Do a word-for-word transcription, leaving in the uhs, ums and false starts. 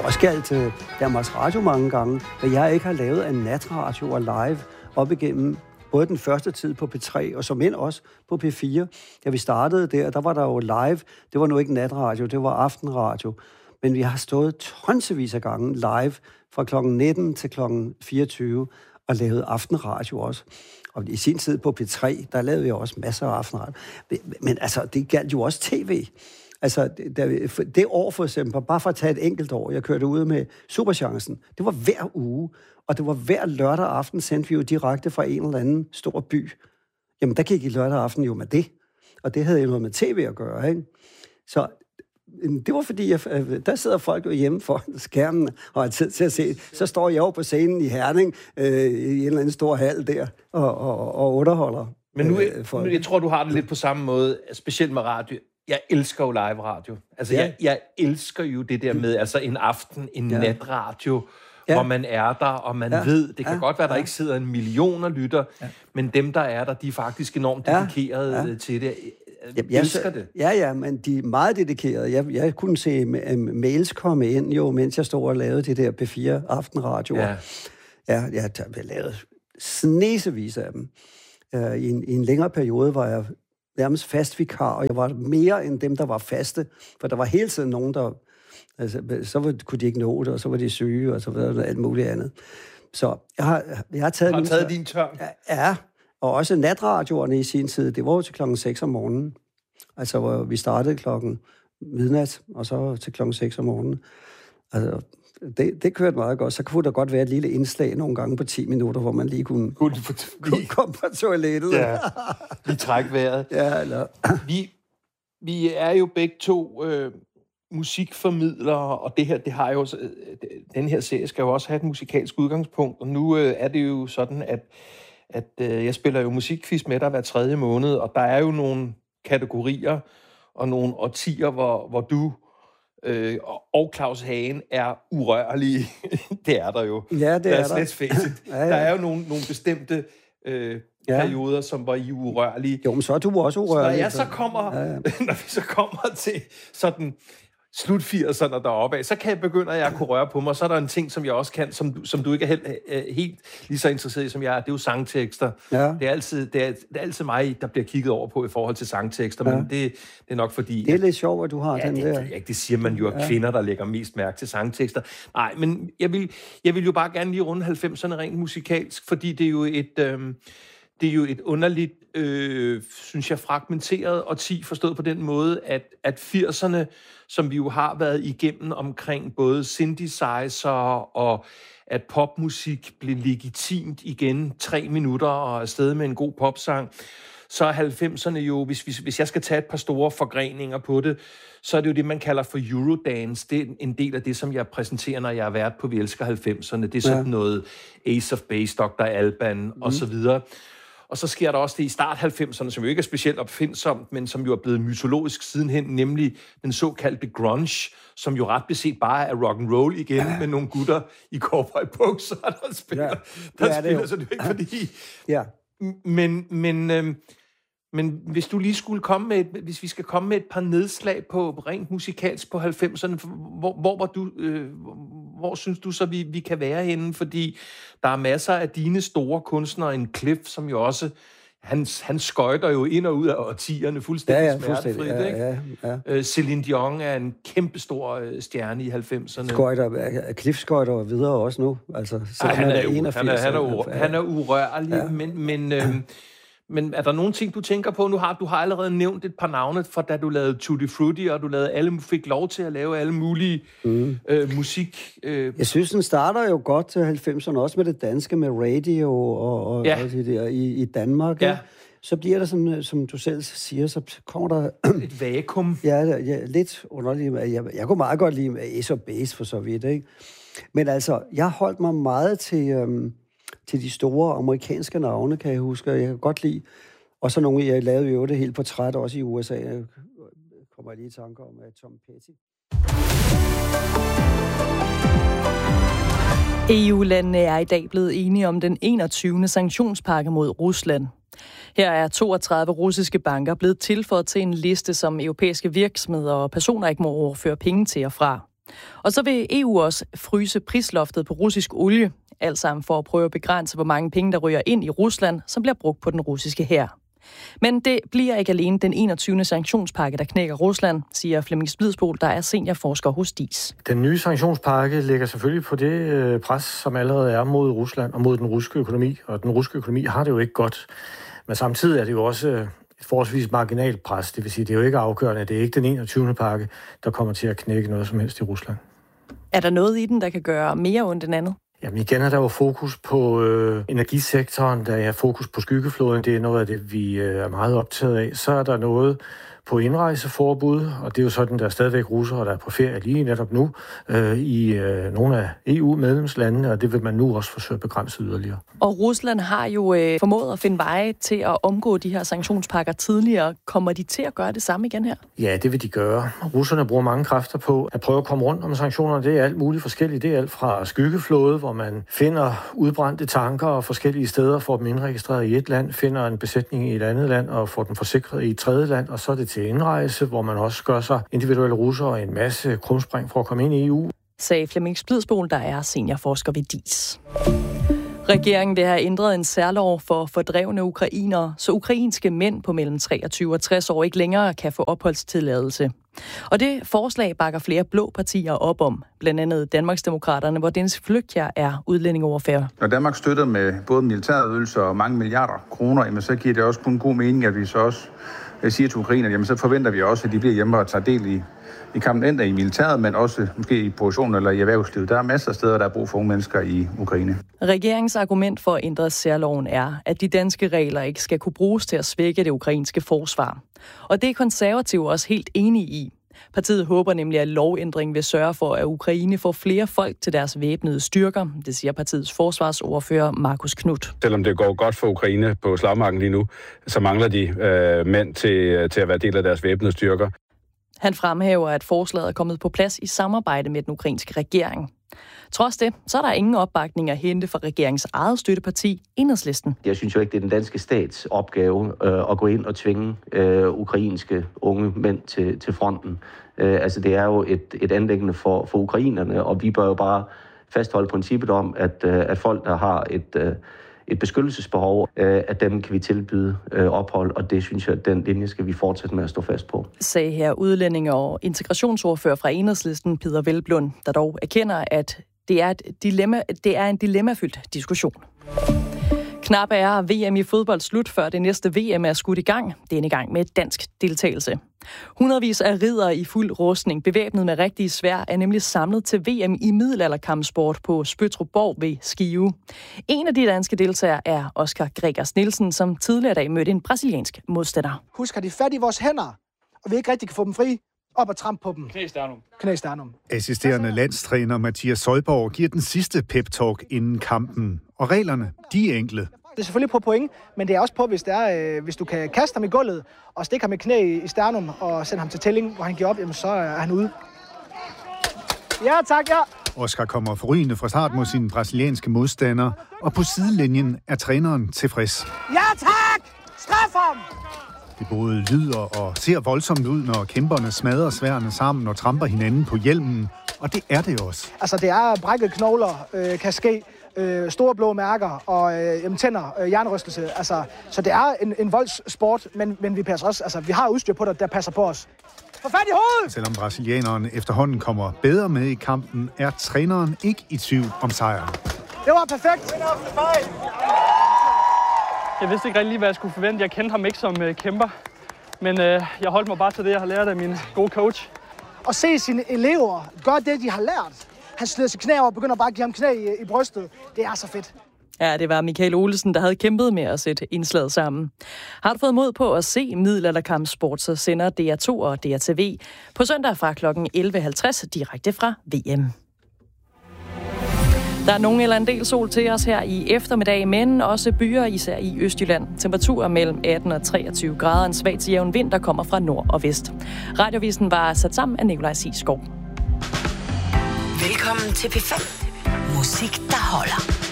også galt til Danmarks Radio mange gange, at jeg ikke har lavet en natradio og live op igennem både den første tid på P tre, og som end også på P fire. Da vi startede der, der var der jo live. Det var nu ikke natradio, det var aftenradio. Men vi har stået tonsvis af gange live fra klokken nitten til klokken fireogtyve og lavet aftenradio også. Og i sin tid på P tre, der lavede vi også masser af aftenradio. Men altså, det galt jo også tv. Altså, det, det år for eksempel, bare for at tage et enkelt år, jeg kørte ud med Superchancen, det var hver uge, og det var hver lørdag aften, sendte vi jo direkte fra en eller anden stor by. Jamen, der gik I lørdag aften jo med det, og det havde jo noget med tv at gøre, ikke? Så det var fordi, jeg, der sidder folk jo hjemme foran skærmen og har tid til at se. Så står jeg jo på scenen i Herning, øh, i en eller anden stor hal der, og, og, og underholder. Men nu, øh, nu, jeg tror, du har det lidt på samme måde, specielt med radio. Jeg elsker jo live radio. Altså, ja. jeg, jeg elsker jo det der med altså en aften, en ja. natradio, ja. hvor man er der, og man ja. ved, det kan ja. godt være, der ja. ikke sidder en million og lytter, ja. men dem, der er der, de er faktisk enormt dedikerede ja. Ja. til det. Jeg, jeg elsker det. Ja, ja, men de er meget dedikerede. Jeg, jeg kunne se mails komme ind, jo, mens jeg stod og lavede det der P fire aftenradioer. Ja. Ja, jeg har lavet snesevis af dem. Uh, i, en, I en længere periode var jeg nærmest fast vikar, og jeg var mere end dem, der var faste, for der var hele tiden nogen, der... Altså, så var, kunne de ikke nå det, og så var de syge, og så var der alt muligt andet. Så jeg har, jeg har taget... Har min taget tør- din tørn? Ja, og også natradioerne i sin tid, det var jo til klokken seks om morgenen. Altså, hvor vi startede klokken midnat, og så til klokken seks om morgenen. Altså, det, det kørte meget godt. Så kunne der godt være et lille indslag nogle gange på ti minutter, hvor man lige kunne, kunne, kunne komme på toilettet. Ja, lige trække vejret. Ja, eller... Vi, vi er jo begge to øh, musikformidlere, og det her, det har jo... Den her serie skal jo også have et musikalsk udgangspunkt, og nu øh, er det jo sådan, at, at øh, jeg spiller jo musikquiz med dig hver tredje måned, og der er jo nogle kategorier og nogle årtier, hvor, hvor du øh, og Claus Hagen er urørlige. Det er der jo. Ja, det der er der. Let's face it. ja, ja. Der er jo nogle, nogle bestemte øh, ja. perioder, som var I urørlige. Jo, men så er du også urørlig. Så når jeg så kommer, ja, ja. når vi så kommer til sådan slut firserne deroppe af, så kan jeg begynde, at jeg kunne røre på mig. Så er der en ting, som jeg også kan, som du, som du ikke er helt, helt lige så interesseret i, som jeg er. Det er jo sangtekster. Ja. Det, er altid, det, er, det er altid mig, der bliver kigget over på i forhold til sangtekster, ja. men det, det er nok fordi... Det er lidt sjovt, at du har ja, den det, der. Det, det siger man jo, at ja. kvinder, der lægger mest mærke til sangtekster. Nej, men jeg vil, jeg vil jo bare gerne lige runde halvfemserne rent musikalsk, fordi det er jo et... Øhm, Det er jo et underligt, øh, synes jeg, fragmenteret årti, forstået på den måde, at, at firserne, som vi jo har været igennem omkring både synthesizer og at popmusik blev legitimt igen tre minutter og afsted med en god popsang, så er halvfemserne jo, hvis, hvis, hvis jeg skal tage et par store forgreninger på det, så er det jo det, man kalder for Eurodance. Det er en del af det, som jeg præsenterer, når jeg har været på Vi Elsker halvfemserne. Det er sådan ja. noget Ace of Base, doktor Alban mm. og så videre. Og så sker der også det i start halvfemserne, som jo ikke er specielt opfindsomt, men som jo er blevet mytologisk sidenhen, nemlig den såkaldte grunge, som jo ret beset bare er rock and roll igen, ja. med nogle gutter i cowboybukser, der spiller. Ja. Der ja, spiller, det så det er ikke fordi... Ja. Men, men, øhm, men hvis du lige skulle komme med, et, hvis vi skal komme med et par nedslag på rent musikalsk på halvfemserne, hvor, hvor, hvor, du, øh, hvor synes du så, vi, vi kan være henne? Fordi der er masser af dine store kunstnere, en Cliff, som jo også, han, han skøjter jo ind og ud af årtierne fuldstændig ja, ja, smertefrit, ja, ikke? Ja, ja. Øh, Celine Dion er en kæmpestor øh, stjerne i halvfemserne. Skøjter, Cliff skøjter videre også nu. Altså, Ej, han, er, er enogfirs, han, er, han, er ur, ja. han er urørlig, ja. men... men øh, Men er der nogle ting, du tænker på? Nu har du har allerede nævnt et par navne fra da du lavede Tutti Frutti, og du lavede alle, fik lov til at lave alle mulige mm. øh, musik. Øh. Jeg synes, den starter jo godt til halvfemserne, også med det danske, med radio og, og, ja. og det der i, i Danmark. Ja. Så bliver der, som, som du selv siger, så kommer der... et vakuum. Ja, ja, lidt underligt. Jeg, jeg kunne meget godt lide Ace of Base for så vidt, ikke? Men altså, jeg holdt mig meget til... Øhm, til de store amerikanske navne, kan jeg huske. Jeg kan godt lide. Og så nogle, jeg lavede jo det helt portræt også i U S A. Jeg kommer lige i tanker om at Tom Petty. E U-landene er i dag blevet enige om den enogtyvende sanktionspakke mod Rusland. Her er toogtredive russiske banker blevet tilføjet til en liste, som europæiske virksomheder og personer ikke må overføre penge til og fra. Og så vil E U også fryse prisloftet på russisk olie, alt sammen for at prøve at begrænse, hvor mange penge, der ryger ind i Rusland, som bliver brugt på den russiske hær. Men det bliver ikke alene den enogtyvende sanktionspakke, der knækker Rusland, siger Flemming Splidsboel, der er seniorforsker hos D I S. Den nye sanktionspakke lægger selvfølgelig på det pres, som allerede er mod Rusland og mod den russiske økonomi. Og den russiske økonomi har det jo ikke godt. Men samtidig er det jo også et forholdsvis marginalt pres. Det vil sige, det er jo ikke afgørende. Det er ikke den enogtyvende pakke, der kommer til at knække noget som helst i Rusland. Er der noget i den, der kan gøre mere ondt end andet? Jamen igen er der jo fokus på øh, energisektoren, der er fokus på skyggeflåden. Det er noget af det, vi øh, er meget optaget af. Så er der noget på indrejseforbud, og det er jo sådan, der er stadigvæk russere, der er på ferie lige netop nu øh, i øh, nogle af E U-medlemslandene, og det vil man nu også forsøge at begrænse yderligere. Og Rusland har jo øh, formået at finde veje til at omgå de her sanktionspakker tidligere. Kommer de til at gøre det samme igen her? Ja, det vil de gøre. Russerne bruger mange kræfter på at prøve at komme rundt om sanktionerne. Det er alt muligt forskelligt. Det er alt fra skyggeflåde, hvor man finder udbrændte tanker og forskellige steder, får dem indregistreret i et land, finder en besætning i et andet land og får dem forsikret i et tredje land, og så er det til indrejse, hvor man også gør sig individuelle russere en masse krumspring for at komme ind i E U. Sagde Flemming Splidsboel, der er seniorforsker ved D I S. Regeringen vil have ændret en særlov for fordrevne ukrainere, så ukrainske mænd på mellem treogtyve og tres år ikke længere kan få opholdstilladelse. Og det forslag bakker flere blå partier op om, blandt andet Danmarksdemokraterne, hvor Dennis Flydtkjær er udlændingeordfører. Når Danmark støtter med både militærydelser og mange milliarder kroner, jamen så giver det også kun god mening, at vi så også siger til ukrainerne, jamen så forventer vi også, at de bliver hjemme og tager del i, i kampen enten i militæret, men også måske i produktionen eller i erhvervslivet. Der er masser af steder, der er brug for unge mennesker i Ukraine. Regeringens argument for at ændre særloven er, at de danske regler ikke skal kunne bruges til at svække det ukrainske forsvar. Og det er konservative også helt enige i. Partiet håber nemlig, at lovændringen vil sørge for, at Ukraine får flere folk til deres væbnede styrker. Det siger partiets forsvarsordfører Markus Knudt. Selvom det går godt for Ukraine på slagmarken lige nu, så mangler de øh, mænd til, til at være del af deres væbnede styrker. Han fremhæver, at forslaget er kommet på plads i samarbejde med den ukrainske regering. Trods det, så er der ingen opbakning at hente fra regeringens eget støtteparti, Enhedslisten. Jeg synes jo ikke, det er den danske stats opgave øh, at gå ind og tvinge øh, ukrainske unge mænd til, til fronten. Øh, altså det er jo et, et anliggende for, for ukrainerne, og vi bør jo bare fastholde princippet om, at, øh, at folk, der har et, øh, et beskyttelsesbehov, øh, at dem kan vi tilbyde øh, ophold, og det synes jeg, at den linje skal vi fortsætte med at stå fast på. Sagde her udlændinge- og integrationsordfører fra Enhedslisten, Peder Hvelplund, der dog erkender, at det er, et dilemma, det er en dilemmafyldt diskussion. Knap er V M i fodbold slut, før det næste V M er skudt i gang. Denne gang med dansk deltagelse. Hundredvis af riddere i fuld rustning, bevæbnet med rigtige sværd, er nemlig samlet til V M i middelalderkampsport på Spøttrup ved Skive. En af de danske deltagere er Oscar Gregers Nielsen, som tidligere dag mødte en brasiliansk modstander. Husk, har de fat i vores hænder, og vi ikke rigtig kan få dem fri, op og trampe på dem. Knæsternum. Knæsternum. Assisterende landstræner Mathias Søjborg giver den sidste pep-talk inden kampen. Og reglerne, de er enkle. Det er selvfølgelig på point, men det er også på, hvis, det er, øh, hvis du kan kaste ham i gulvet og stikke ham med knæ i, i sternum og sende ham til tælling, hvor han giver op, jamen så er han ude. Ja, tak, ja. Oscar kommer forrygende fra start mod sin brasilianske modstander, og på sidelinjen er træneren tilfreds. Ja, tak! Straf ham! Det både lyder og ser voldsomt ud, når kæmperne smadrer sværene sammen og tramper hinanden på hjelmen, og det er det også. Altså, det er brækket knogler, øh, kan ske, øh, store blå mærker og øh, jamen, tænder, øh, hjernerystelse. Altså, så det er en, en voldssport, men, men vi passer også. Altså, vi har udstyr på det, der passer på os. Få fat i hovedet! Selvom brasilianeren efterhånden kommer bedre med i kampen, er træneren ikke i tvivl om sejren. Det var perfekt! Jeg vidste ikke rigtig lige, hvad jeg skulle forvente. Jeg kendte ham ikke som øh, kæmper, men øh, jeg holdt mig bare til det, jeg har lært af min gode coach. Og se sine elever gøre det, de har lært. Han slider sit knæ over og begynder bare at give ham knæ i, i brystet. Det er så fedt. Ja, det var Michael Olesen, der havde kæmpet med at sætte indslaget sammen. Har du fået mod på at se middelalderkampsport, så sender D R to og D R T V på søndag fra klokken elleve halvtreds direkte fra V M. Der er nogen eller en del sol til os her i eftermiddag, men også byer, især i Østjylland. Temperaturer mellem atten og treogtyve grader. En svag til jævn vind, der kommer fra nord og vest. Radiovisen var sat sammen af Nikolaj Sigsgaard. Velkommen til P fem. Musik, der holder.